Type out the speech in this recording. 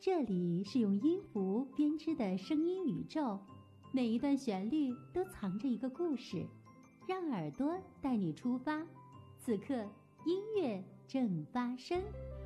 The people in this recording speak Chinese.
这里是用音符编织的声音宇宙，每一段旋律都藏着一个故事，让耳朵带你出发。此刻，音乐正发生。